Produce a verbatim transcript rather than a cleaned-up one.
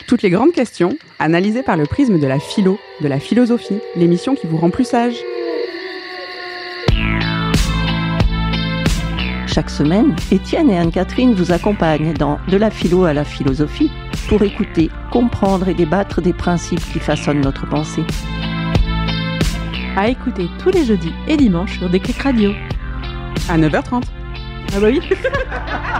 Toutes les grandes questions, analysées par le prisme de la philo, de la philosophie, l'émission qui vous rend plus sage. Chaque semaine, Étienne et Anne-Catherine vous accompagnent dans De la philo à la philosophie pour écouter, comprendre et débattre des principes qui façonnent notre pensée. À écouter tous les jeudis et dimanches sur Déclic Radio. À neuf heures trente. Ah bah oui.